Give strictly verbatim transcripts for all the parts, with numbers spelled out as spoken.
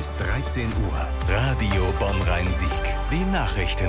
bis dreizehn Uhr. Radio Bonn-Rhein-Sieg. Die Nachrichten.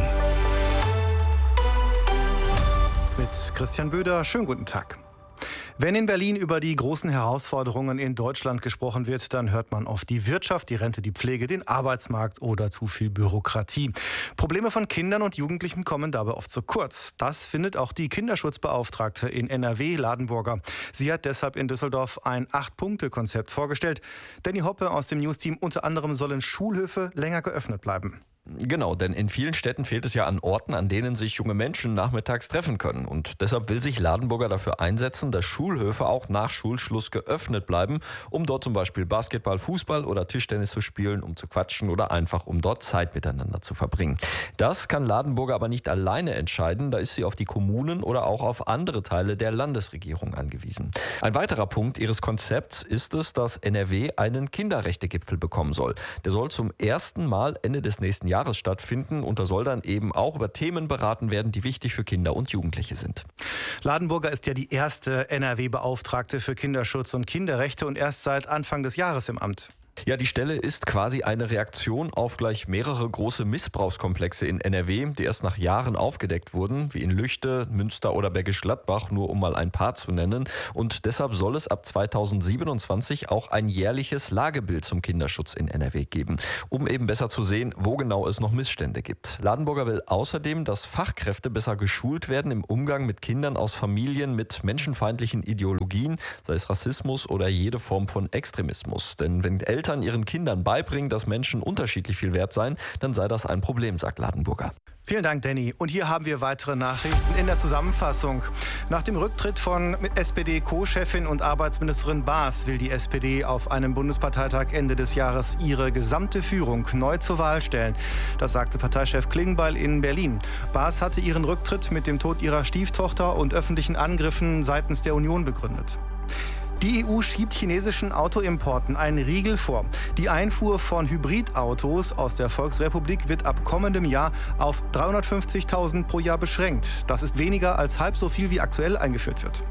Mit Christian Böder, schönen guten Tag. Wenn in Berlin über die großen Herausforderungen in Deutschland gesprochen wird, dann hört man oft die Wirtschaft, die Rente, die Pflege, den Arbeitsmarkt oder zu viel Bürokratie. Probleme von Kindern und Jugendlichen kommen dabei oft zu kurz. Das findet auch die Kinderschutzbeauftragte in N R W, Ladenburger. Sie hat deshalb in Düsseldorf ein Acht-Punkte-Konzept vorgestellt. Danny Hoppe aus dem Newsteam, unter anderem sollen Schulhöfe länger geöffnet bleiben. Genau, denn in vielen Städten fehlt es ja an Orten, an denen sich junge Menschen nachmittags treffen können. Und deshalb will sich Ladenburger dafür einsetzen, dass Schulhöfe auch nach Schulschluss geöffnet bleiben, um dort zum Beispiel Basketball, Fußball oder Tischtennis zu spielen, um zu quatschen oder einfach um dort Zeit miteinander zu verbringen. Das kann Ladenburger aber nicht alleine entscheiden, da ist sie auf die Kommunen oder auch auf andere Teile der Landesregierung angewiesen. Ein weiterer Punkt ihres Konzepts ist es, dass N R W einen Kinderrechtegipfel bekommen soll. Der soll zum ersten Mal Ende des nächsten Jahres Jahres stattfinden und da soll dann eben auch über Themen beraten werden, die wichtig für Kinder und Jugendliche sind. Ladenburger ist ja die erste N R W-Beauftragte für Kinderschutz und Kinderrechte und erst seit Anfang des Jahres im Amt. Ja, die Stelle ist quasi eine Reaktion auf gleich mehrere große Missbrauchskomplexe in N R W, die erst nach Jahren aufgedeckt wurden, wie in Lüchte, Münster oder Bergisch Gladbach, nur um mal ein paar zu nennen. Und deshalb soll es ab zweitausendsiebenundzwanzig auch ein jährliches Lagebild zum Kinderschutz in N R W geben, um eben besser zu sehen, wo genau es noch Missstände gibt. Ladenburger will außerdem, dass Fachkräfte besser geschult werden im Umgang mit Kindern aus Familien mit menschenfeindlichen Ideologien, sei es Rassismus oder jede Form von Extremismus. Denn wenn Eltern Eltern ihren Kindern beibringen, dass Menschen unterschiedlich viel wert seien, dann sei das ein Problem, sagt Ladenburger. Vielen Dank, Danny. Und hier haben wir weitere Nachrichten in der Zusammenfassung. Nach dem Rücktritt von S P D-Co-Chefin und Arbeitsministerin Baas will die S P D auf einem Bundesparteitag Ende des Jahres ihre gesamte Führung neu zur Wahl stellen. Das sagte Parteichef Klingbeil in Berlin. Baas hatte ihren Rücktritt mit dem Tod ihrer Stieftochter und öffentlichen Angriffen seitens der Union begründet. Die E U schiebt chinesischen Autoimporten einen Riegel vor. Die Einfuhr von Hybridautos aus der Volksrepublik wird ab kommendem Jahr auf dreihundertfünfzigtausend pro Jahr beschränkt. Das ist weniger als halb so viel, wie aktuell eingeführt wird.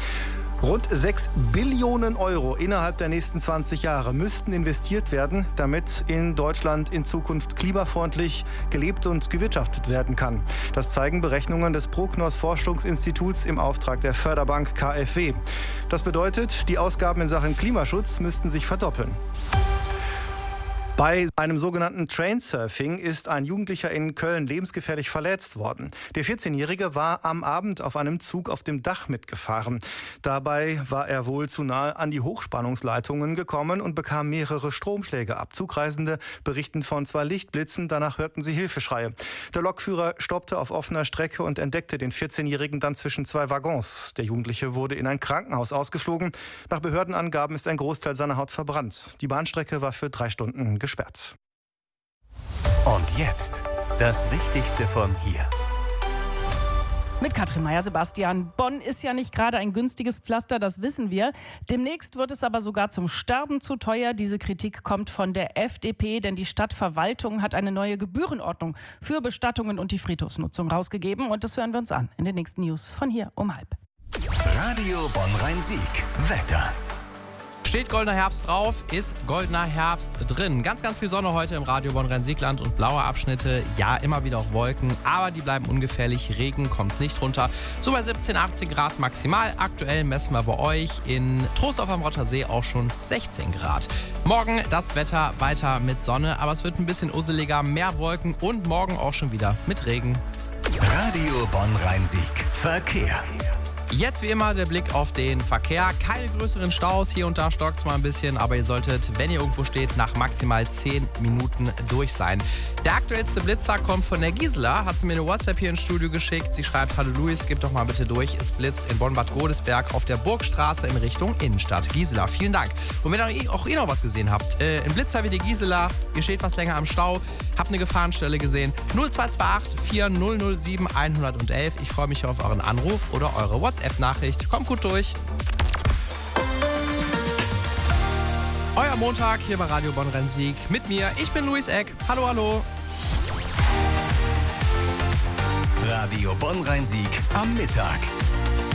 Rund sechs Billionen Euro innerhalb der nächsten zwanzig Jahre müssten investiert werden, damit in Deutschland in Zukunft klimafreundlich gelebt und gewirtschaftet werden kann. Das zeigen Berechnungen des Prognos Forschungsinstituts im Auftrag der Förderbank K f W. Das bedeutet, die Ausgaben in Sachen Klimaschutz müssten sich verdoppeln. Bei einem sogenannten Trainsurfing ist ein Jugendlicher in Köln lebensgefährlich verletzt worden. Der vierzehnjährige war am Abend auf einem Zug auf dem Dach mitgefahren. Dabei war er wohl zu nahe an die Hochspannungsleitungen gekommen und bekam mehrere Stromschläge ab. Zugreisende berichten von zwei Lichtblitzen, danach hörten sie Hilfeschreie. Der Lokführer stoppte auf offener Strecke und entdeckte den vierzehnjährigen dann zwischen zwei Waggons. Der Jugendliche wurde in ein Krankenhaus ausgeflogen. Nach Behördenangaben ist ein Großteil seiner Haut verbrannt. Die Bahnstrecke war für drei Stunden gesperrt. Und jetzt das Wichtigste von hier. Mit Katrin Meyer-Sebastian. Bonn ist ja nicht gerade ein günstiges Pflaster, das wissen wir. Demnächst wird es aber sogar zum Sterben zu teuer. Diese Kritik kommt von der F D P, denn die Stadtverwaltung hat eine neue Gebührenordnung für Bestattungen und die Friedhofsnutzung rausgegeben. Und das hören wir uns an in den nächsten News von hier um halb. Radio Bonn-Rhein-Sieg. Wetter. Steht goldener Herbst drauf, ist goldener Herbst drin. Ganz, ganz viel Sonne heute im Radio Bonn-Rhein-Siegland und blaue Abschnitte. Ja, immer wieder auch Wolken, aber die bleiben ungefährlich. Regen kommt nicht runter. So bei siebzehn, achtzehn Grad maximal. Aktuell messen wir bei euch in Trostorf am Rottersee auch schon sechzehn Grad. Morgen das Wetter weiter mit Sonne, aber es wird ein bisschen usseliger, mehr Wolken und morgen auch schon wieder mit Regen. Radio Bonn-Rhein-Sieg. Verkehr. Jetzt wie immer der Blick auf den Verkehr. Keine größeren Staus. Hier und da stockt es mal ein bisschen, aber ihr solltet, wenn ihr irgendwo steht, nach maximal zehn Minuten durch sein. Der aktuellste Blitzer kommt von der Gisela. Hat sie mir eine WhatsApp hier ins Studio geschickt. Sie schreibt: Hallo Luis, gib doch mal bitte durch. Es blitzt in Bonn-Bad Godesberg auf der Burgstraße in Richtung Innenstadt. Gisela, vielen Dank. Und wenn ihr auch ihr noch was gesehen habt, äh, ein Blitzer wie die Gisela, ihr steht was länger am Stau, habt eine Gefahrenstelle gesehen, null zwei zwei acht vier null null sieben eins null eins. Ich freue mich auf euren Anruf oder eure WhatsApp-Nachricht. Kommt gut durch. Euer Montag hier bei Radio Bonn-Rhein-Sieg mit mir. Ich bin Luis Eck. Hallo, hallo. Radio Bonn-Rhein-Sieg am Mittag.